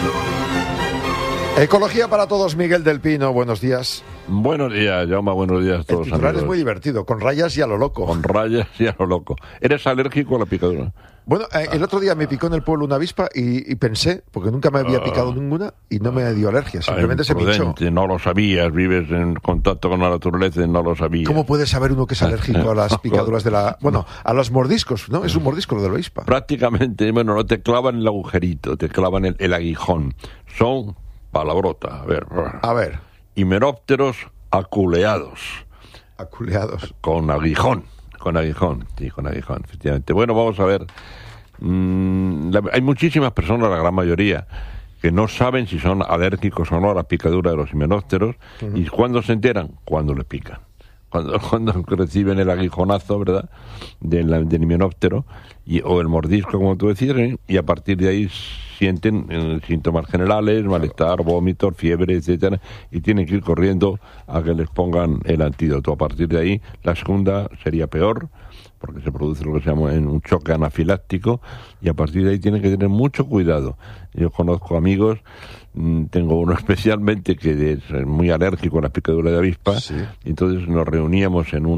Ecología para todos, Miguel del Pino, buenos días. Buenos días, Jaume, buenos días a todos. El titular amigos. Es muy divertido, con rayas y a lo loco. Con rayas y a lo loco. ¿Eres alérgico a la picadura? Bueno, el otro día me picó en el pueblo una avispa y pensé, porque nunca me había picado ninguna y no me dio alergia, simplemente se pinchó. No lo sabías, vives en contacto con la naturaleza y no lo sabías. ¿Cómo puede saber uno que es alérgico a las picaduras de la... Bueno, a los mordiscos, ¿no? Es un mordisco lo de la avispa. Prácticamente, bueno, no te clavan el agujerito, te clavan el aguijón. Son palabrotas, a ver. Himenópteros aculeados. Aculeados. Con aguijón, efectivamente. Bueno, vamos a ver. Hay muchísimas personas, la gran mayoría, que no saben si son alérgicos o no a la picadura de los himenópteros. ¿Y cuándo se enteran? Cuando les pican. Cuando reciben el aguijonazo, ¿verdad?, del himenóptero, o el mordisco, como tú decías, y a partir de ahí sienten síntomas generales, malestar, vómitos, fiebre, etcétera, y tienen que ir corriendo a que les pongan el antídoto. A partir de ahí, la segunda sería peor, porque se produce lo que se llama un choque anafiláctico, y a partir de ahí tienen que tener mucho cuidado. Yo conozco amigos, tengo uno especialmente que es muy alérgico a la picadura de avispa, sí. Y entonces nos reuníamos en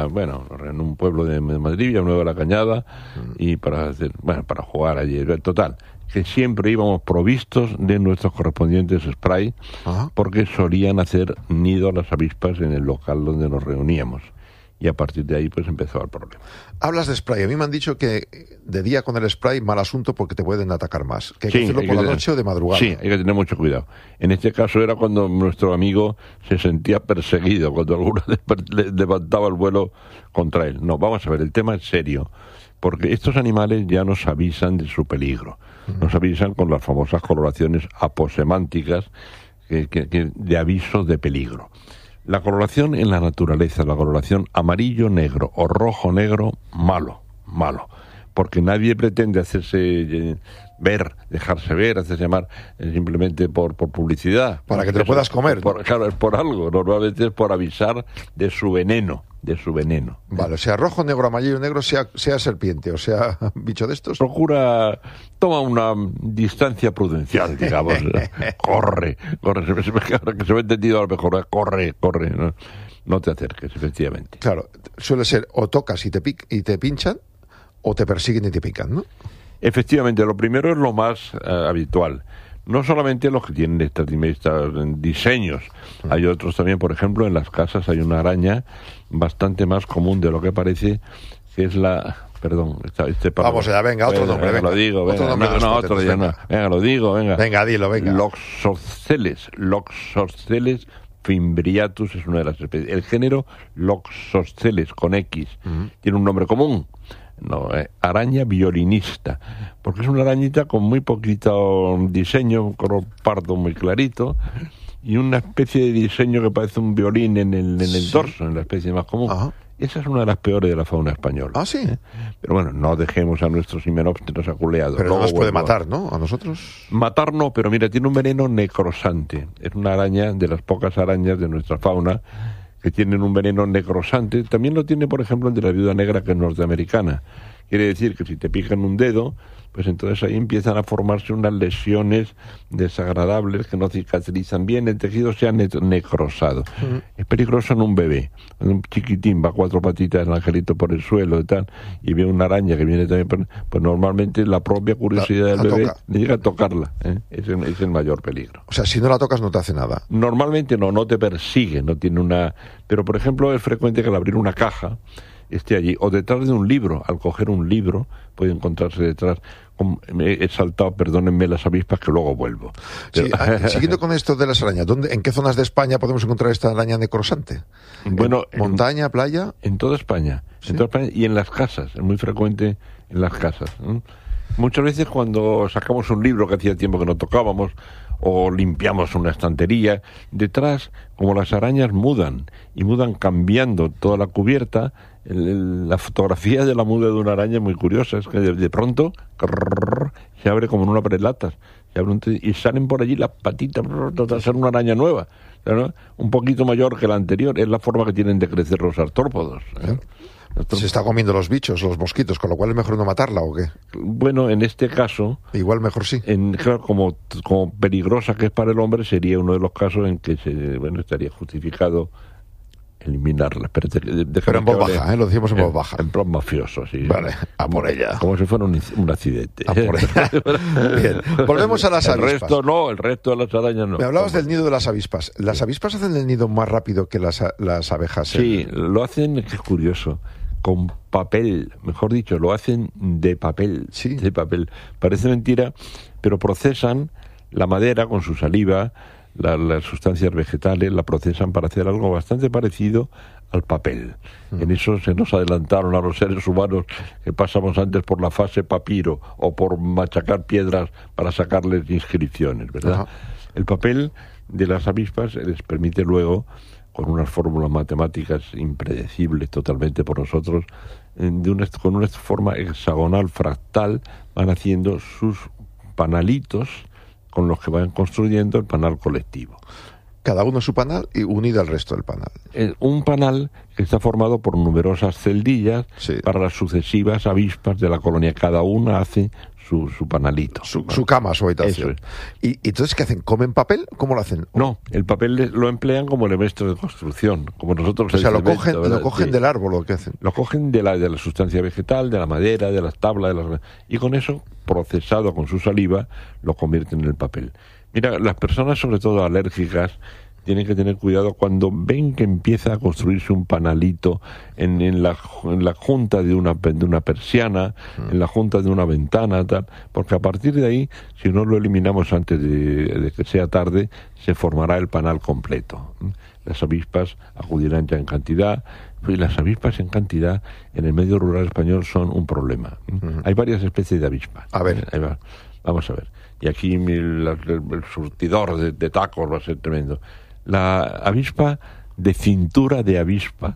en un pueblo de Madrid, Villanueva de la Cañada, y para jugar allí. Total, que siempre íbamos provistos de nuestros correspondientes spray, porque solían hacer nido las avispas en el local donde nos reuníamos. Y a partir de ahí pues empezó el problema. Hablas de spray. A mí me han dicho que de día con el spray mal asunto porque te pueden atacar más. Que hay que hacerlo por la noche o de madrugada. Sí, hay que tener mucho cuidado. En este caso era cuando nuestro amigo se sentía perseguido, cuando alguno levantaba el vuelo contra él. No, vamos a ver, el tema es serio, porque estos animales ya nos avisan de su peligro. Nos avisan con las famosas coloraciones aposemánticas de aviso de peligro. La coloración en la naturaleza, la coloración amarillo-negro o rojo-negro, malo, porque nadie pretende hacerse ver, dejarse ver, hacerse llamar simplemente por publicidad. Para que te lo puedas comer. Claro, es por algo, normalmente es por avisar de su veneno. Vale, o sea rojo, negro, amarillo, negro, sea serpiente, o sea bicho de estos. Toma una distancia prudencial, digamos. corre, ahora que se me ha entendido a lo mejor, corre, no te acerques, efectivamente. Claro, suele ser o tocas y te pinchan, o te persiguen y te pican, ¿no? Efectivamente, lo primero es lo más habitual. No solamente los que tienen estos diseños, hay otros también, por ejemplo, en las casas hay una araña bastante más común de lo que parece, que es la... Perdón, vamos allá, venga, otro nombre, venga. Lo digo, venga. Otro día no. Venga, lo digo, venga. Venga, dilo, venga. Loxosceles fimbriatus es una de las especies. El género Loxosceles, con X, tiene un nombre común. No, araña violinista, porque es una arañita con muy poquito diseño, un color pardo muy clarito, y una especie de diseño que parece un violín en el dorso, en la especie más común. Esa es una de las peores de la fauna española. Ah, sí. Pero bueno, no dejemos a nuestros himenópteros aculeados. Pero no nos puede matar, ¿no? A nosotros. Matar no, pero mira, tiene un veneno necrosante. Es una araña de las pocas arañas de nuestra fauna que tienen un veneno necrosante. También lo tiene, por ejemplo, el de la viuda negra, que es norteamericana. Quiere decir que si te pican un dedo, pues entonces ahí empiezan a formarse unas lesiones desagradables que no cicatrizan bien, el tejido se ha necrosado. Es peligroso en un bebé. Un chiquitín va a cuatro patitas el angelito por el suelo y tal, y ve una araña que viene también, pues normalmente la propia curiosidad del bebé le llega a tocarla. Es el mayor peligro. O sea, si no la tocas no te hace nada. Normalmente no te persigue, no tiene una... Pero, por ejemplo, es frecuente que al abrir una caja esté allí, o detrás de un libro. Al coger un libro puede encontrarse detrás. He saltado, perdónenme, las avispas, que luego vuelvo. Pero... Sí, siguiendo con esto de las arañas, ¿en qué zonas de España podemos encontrar esta araña necrosante? Bueno, ¿montaña, playa? En toda España. ¿Sí? En toda España y en las casas, es muy frecuente en las casas. Muchas veces cuando sacamos un libro que hacía tiempo que no tocábamos, o limpiamos una estantería, detrás, como las arañas mudan cambiando toda la cubierta, la fotografía de la muda de una araña es muy curiosa, es que de pronto se abre como en una prelatas, y salen por allí las patitas, son una araña nueva, ¿no? Un poquito mayor que la anterior. Es la forma que tienen de crecer los artrópodos. Se está comiendo los bichos, los mosquitos, con lo cual es mejor no matarla, ¿o qué? Bueno, en este caso... Igual mejor sí. Claro, como peligrosa que es para el hombre, sería uno de los casos en que estaría justificado eliminarla. Pero en voz baja, lo decimos en voz baja. En plan mafioso, sí. Vale, a por ella. Como si fuera un accidente. A por ella. Bien, volvemos a las avispas. El resto de las arañas no. Me hablabas del nido de las avispas. ¿Las avispas hacen el nido más rápido que las abejas? Sí, lo hacen, que es curioso, con papel, mejor dicho, lo hacen de papel. Sí. De papel. Parece mentira, pero procesan la madera con su saliva, las sustancias vegetales, la procesan para hacer algo bastante parecido al papel. En eso se nos adelantaron a los seres humanos, que pasamos antes por la fase papiro o por machacar piedras para sacarles inscripciones, ¿verdad? El papel de las avispas les permite luego, con unas fórmulas matemáticas impredecibles totalmente por nosotros, con una forma hexagonal fractal, van haciendo sus panalitos con los que van construyendo el panal colectivo. Cada uno su panal y unido al resto del panal. Un panal que está formado por numerosas celdillas, sí, para las sucesivas avispas de la colonia. Cada una hace su panalito. Su cama, su habitación. Eso es. ¿Y entonces qué hacen? ¿Comen papel? ¿Cómo lo hacen? No, el papel lo emplean como elemento de construcción, como nosotros. O sea, lo cogen sí, del árbol, ¿o qué hacen? Lo cogen de la sustancia vegetal, de la madera, de las tablas, y con eso, procesado con su saliva, lo convierten en el papel. Mira, las personas, sobre todo alérgicas, tienen que tener cuidado cuando ven que empieza a construirse un panalito en la junta de una persiana, en la junta de una ventana, tal, porque a partir de ahí, si no lo eliminamos antes de que sea tarde, se formará el panal completo. Las avispas acudirán ya en cantidad, y las avispas en cantidad en el medio rural español son un problema. Hay varias especies de avispas. A ver. Vamos a ver. Y aquí el surtidor de tacos va a ser tremendo. La avispa de cintura de avispa,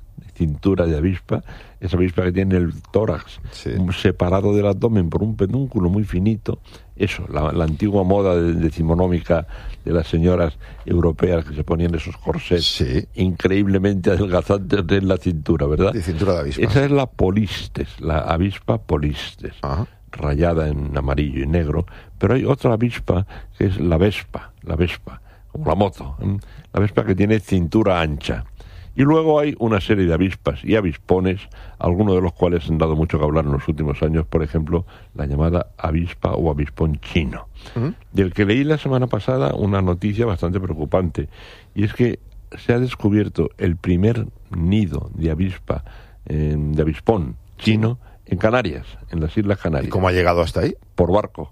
esa avispa que tiene el tórax, sí, separado del abdomen por un pedúnculo muy finito, eso, la antigua moda decimonómica de las señoras europeas que se ponían esos corsés, sí, increíblemente adelgazantes en la cintura, ¿verdad? De cintura de avispa. Esa es la polistes, la avispa polistes. Ajá. Rayada en amarillo y negro, pero hay otra avispa que es la vespa, como la moto, la vespa que tiene cintura ancha. Y luego hay una serie de avispas y avispones, algunos de los cuales han dado mucho que hablar en los últimos años, por ejemplo, la llamada avispa o avispón chino, del que leí la semana pasada una noticia bastante preocupante, y es que se ha descubierto el primer nido de avispa, de avispón chino, en Canarias, en las Islas Canarias. ¿Y cómo ha llegado hasta ahí? Por barco.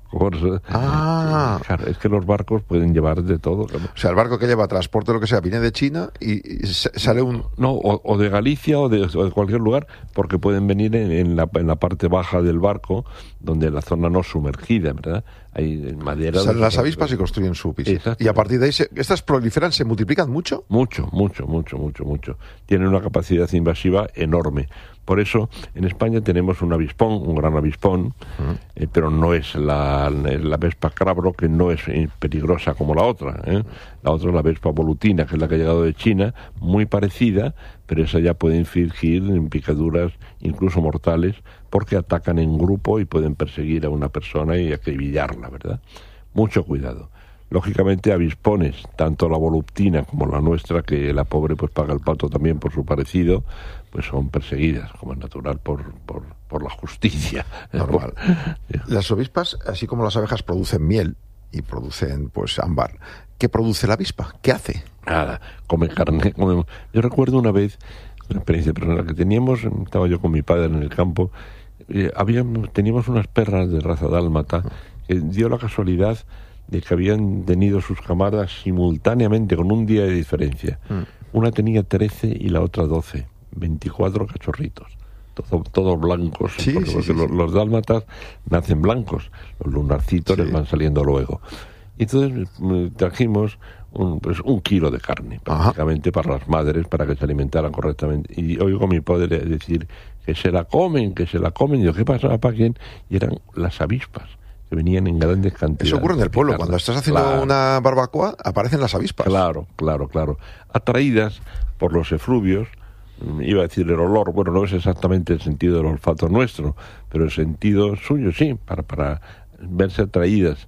Claro, es que los barcos pueden llevar de todo. O sea, el barco que lleva transporte, lo que sea, viene de China y sale un... No, o de Galicia o de cualquier lugar, porque pueden venir en la parte baja del barco, donde la zona no sumergida, ¿verdad? Hay madera... Salen las avispas y construyen su piso. Y a partir de ahí, ¿estas proliferan, se multiplican mucho? Mucho. Tienen una capacidad invasiva enorme. Por eso, en España tenemos un avispón, un gran avispón, pero no es la vespa crabro, que no es peligrosa como la otra. La otra es la vespa volutina, que es la que ha llegado de China, muy parecida, pero esa ya puede infligir picaduras incluso mortales, porque atacan en grupo y pueden perseguir a una persona y acribillarla, ¿verdad? Mucho cuidado. Lógicamente, avispones, tanto la voluptina como la nuestra, que la pobre pues paga el pato también por su parecido, pues son perseguidas, como es natural, por la justicia. Normal. Las avispas, así como las abejas, producen miel y producen pues ámbar. ¿Qué produce la avispa? ¿Qué hace? Nada, come carne. Yo recuerdo una vez, una experiencia personal que teníamos, estaba yo con mi padre en el campo, teníamos unas perras de raza dálmata, que dio la casualidad de que habían tenido sus camadas simultáneamente, con un día de diferencia. Una tenía 13 y la otra 12, 24 cachorritos, todos blancos, porque los dálmatas nacen blancos, los lunarcitos les van saliendo luego. Y entonces trajimos un kilo de carne, prácticamente, para las madres, para que se alimentaran correctamente. Y oigo a mi padre decir que se la comen. Y yo, ¿qué pasa, papá? ¿Quién? Y eran las avispas que venían en grandes cantidades. Eso ocurre en el pueblo. Cuando estás haciendo una barbacoa, aparecen las avispas. Claro. Atraídas por los efluvios, iba a decir el olor, bueno, no es exactamente el sentido del olfato nuestro, pero el sentido suyo sí, para verse atraídas.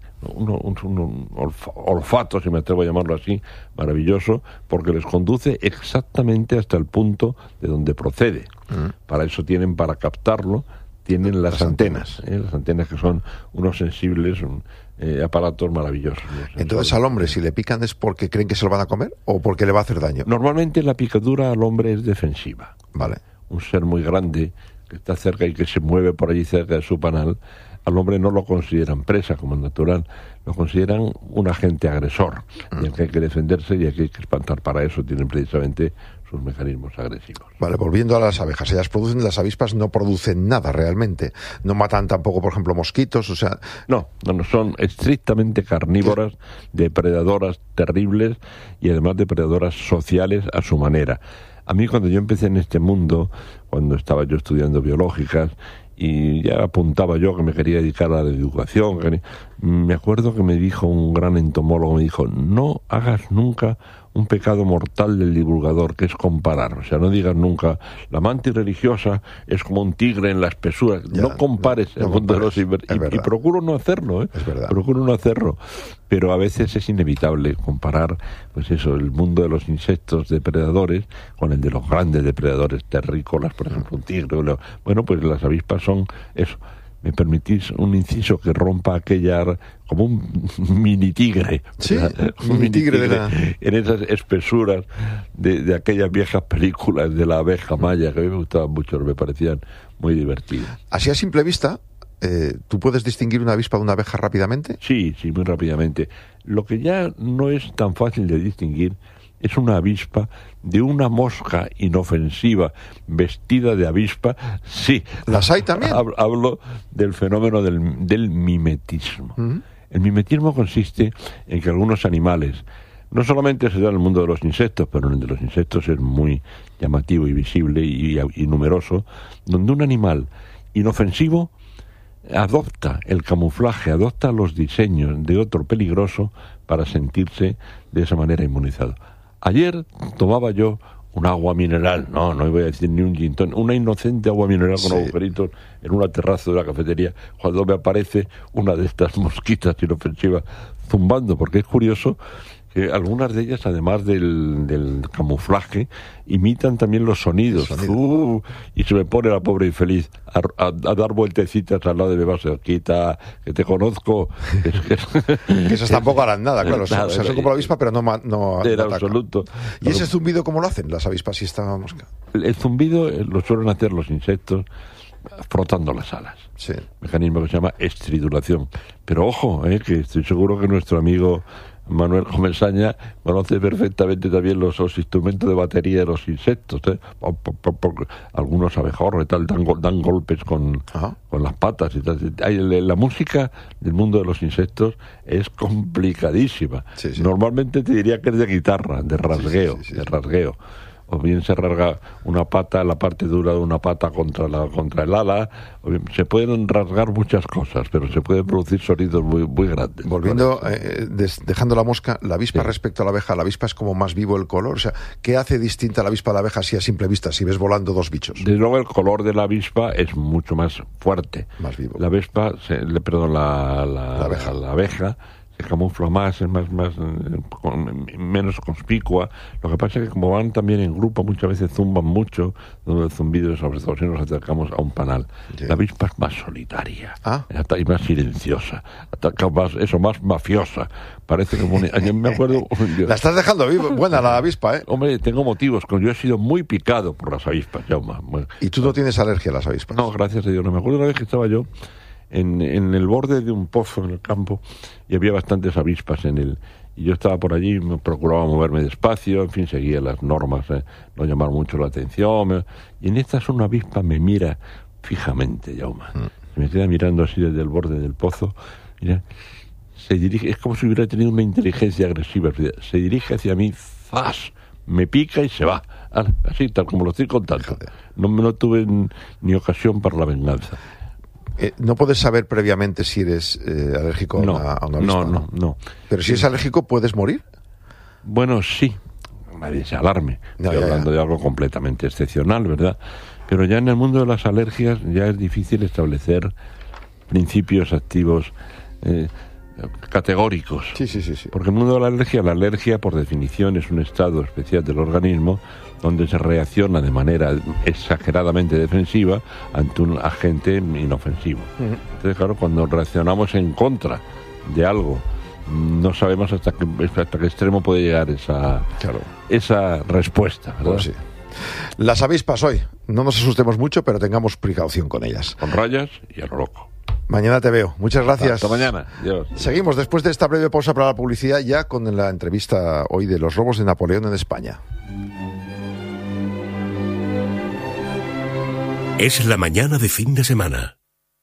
Un olfato, si me atrevo a llamarlo así, maravilloso, porque les conduce exactamente hasta el punto de donde procede. Para eso para captarlo, tienen las antenas. Las antenas, que son unos sensibles aparatos maravillosos. Entonces, al hombre, si le pican, ¿es porque creen que se lo van a comer o porque le va a hacer daño? Normalmente la picadura al hombre es defensiva. Vale. Un ser muy grande que está cerca y que se mueve por allí cerca de su panal, al hombre no lo consideran presa como natural, lo consideran un agente agresor, y al que hay que defenderse y hay que espantar. Para eso tienen precisamente sus mecanismos agresivos. Vale, volviendo a las abejas, ellas producen, las avispas no producen nada realmente, no matan tampoco, por ejemplo, mosquitos, o sea... No, son estrictamente carnívoras, depredadoras terribles y además depredadoras sociales a su manera. A mí, cuando yo empecé en este mundo, cuando estaba yo estudiando biológicas, y ya apuntaba yo que me quería dedicar a la educación, me acuerdo que me dijo un gran entomólogo, me dijo, no hagas nunca un pecado mortal del divulgador, que es comparar. O sea, no digas nunca, la mantis religiosa es como un tigre en la espesura. No compares el mundo de los y procuro no hacerlo, Es verdad. Procuro no hacerlo. Pero a veces es inevitable comparar, pues eso, el mundo de los insectos depredadores con el de los grandes depredadores terrícolas, por ejemplo, un tigre. Bueno, pues las avispas son eso. ¿Me permitís un inciso que rompa aquella, como un mini tigre? Sí, un mini tigre en esas espesuras de aquellas viejas películas de la abeja maya, que a mí me gustaban mucho, me parecían muy divertidas. Así a simple vista, ¿tú puedes distinguir una avispa de una abeja rápidamente? Sí, muy rápidamente. Lo que ya no es tan fácil de distinguir es una avispa de una mosca inofensiva vestida de avispa. Sí. ¿Las hay también? Hablo del fenómeno del mimetismo. El mimetismo consiste en que algunos animales, no solamente se da en el mundo de los insectos, pero en el de los insectos es muy llamativo y visible y numeroso, donde un animal inofensivo adopta el camuflaje, adopta los diseños de otro peligroso para sentirse de esa manera inmunizado. Ayer tomaba yo un agua mineral, no voy a decir ni un gin tonic, una inocente agua mineral con agujeritos en una terraza de la cafetería, cuando me aparece una de estas mosquitas inofensivas zumbando, porque es curioso que algunas de ellas, además del camuflaje, imitan también los sonidos. Y se me pone la pobre infeliz a dar vueltecitas al lado de mi vaso. Quita, que te conozco. Que esas tampoco harán nada, claro. Nada, son como la avispa, pero no en absoluto. ¿Y ese zumbido cómo lo hacen las avispas y esta mosca? El zumbido lo suelen hacer los insectos frotando las alas. Sí. Mecanismo que se llama estridulación. Pero ojo, que estoy seguro que nuestro amigo Manuel Comesaña conoce perfectamente también los instrumentos de batería de los insectos, algunos abejorros y tal dan golpes con las patas y tal. La música del mundo de los insectos es complicadísima. Sí. Normalmente te diría que es de guitarra, de rasgueo, de rasgueo. O bien se rasga una pata, la parte dura de una pata contra el ala, o bien, se pueden rasgar muchas cosas, pero se pueden producir sonidos muy, muy grandes. Volviendo, dejando la mosca, la avispa respecto a la abeja, la avispa es como más vivo el color, o sea, ¿qué hace distinta la avispa a la abeja así a simple vista, si ves volando dos bichos? Desde luego el color de la avispa es mucho más fuerte. Más vivo. La avispa, la abeja se camufla más, es menos conspicua. Lo que pasa es que como van también en grupo, muchas veces zumban mucho, donde el zumbido, sobre todo si nos acercamos a un panal. Sí. La avispa es más solitaria y más silenciosa, más mafiosa. Parece como yo me acuerdo. La estás dejando buena la avispa, ¿eh? Hombre, tengo motivos. Yo he sido muy picado por las avispas, Jaume. ¿Y tú no tienes alergia a las avispas? No, gracias a Dios. No me acuerdo una vez que estaba yo en el borde de un pozo en el campo y había bastantes avispas en él. Y yo estaba por allí, me procuraba moverme despacio, en fin, seguía las normas, no llamar mucho la atención. Y en estas una avispa me mira fijamente, Jaume. Me queda mirando así desde el borde del pozo. Mira, se dirige, es como si hubiera tenido una inteligencia agresiva. Se dirige hacia mí, ¡zas!, me pica y se va. Así, tal como lo estoy contando. No tuve ni ocasión para la venganza. No puedes saber previamente si eres alérgico a una avispa. No. Pero si es alérgico, ¿puedes morir? Bueno, sí. Nadie se alarme. Estoy hablando de algo completamente excepcional, ¿verdad? Pero ya en el mundo de las alergias ya es difícil establecer principios activos categóricos. Sí. Porque el mundo de la alergia por definición es un estado especial del organismo donde se reacciona de manera exageradamente defensiva ante un agente inofensivo. Entonces, claro, cuando reaccionamos en contra de algo, no sabemos hasta qué extremo puede llegar esa respuesta, ¿verdad? Pues sí. Las avispas hoy, no nos asustemos mucho, pero tengamos precaución con ellas. Con rayas y a lo loco. Mañana te veo. Muchas gracias. Hasta mañana. Adiós. Seguimos después de esta breve pausa para la publicidad, ya con la entrevista hoy de los robos de Napoleón en España. Es la mañana de fin de semana.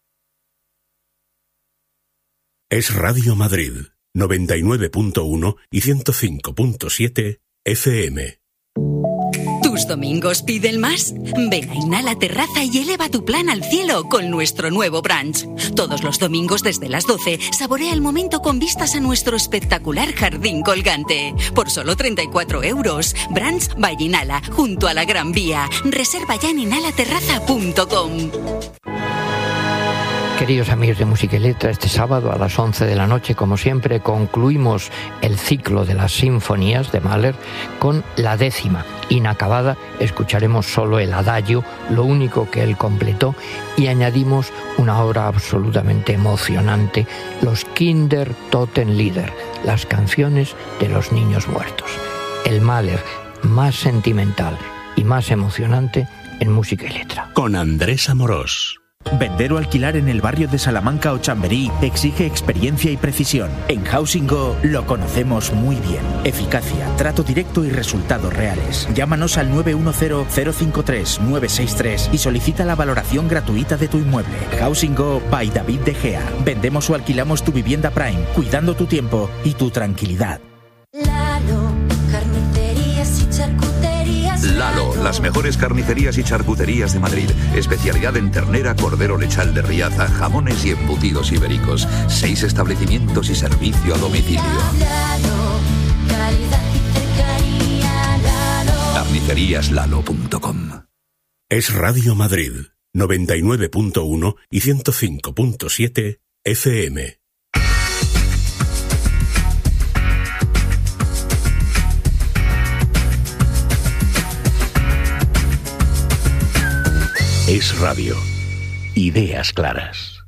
Es Radio Madrid, 99.1 y 105.7 FM. ¿Tus domingos piden más? Ven a Inhala Terraza y eleva tu plan al cielo con nuestro nuevo brunch. Todos los domingos desde las 12, saborea el momento con vistas a nuestro espectacular jardín colgante. Por solo 34 €. Brunch by Inhala, junto a la Gran Vía. Reserva ya en inhalaterraza.com. Queridos amigos de Música y Letra, este sábado a las 11 de la noche, como siempre, concluimos el ciclo de las sinfonías de Mahler con la 10ª. Inacabada, escucharemos solo el adagio, lo único que él completó, y añadimos una obra absolutamente emocionante, los Kindertotenlieder, las canciones de los niños muertos. El Mahler más sentimental y más emocionante en Música y Letra. Con Andrés Amorós. Vender o alquilar en el barrio de Salamanca o Chamberí exige experiencia y precisión. En Housing Go lo conocemos muy bien. Eficacia, trato directo y resultados reales. Llámanos al 910-053-963 y solicita la valoración gratuita de tu inmueble. Housing Go by David De Gea. Vendemos o alquilamos tu vivienda Prime, cuidando tu tiempo y tu tranquilidad. Lalo, las mejores carnicerías y charcuterías de Madrid. Especialidad en ternera, cordero lechal de Riaza, jamones y embutidos ibéricos. 6 establecimientos y servicio a domicilio. Carniceríaslalo.com. Es Radio Madrid, 99.1 y 105.7 FM. Es Radio. Ideas claras.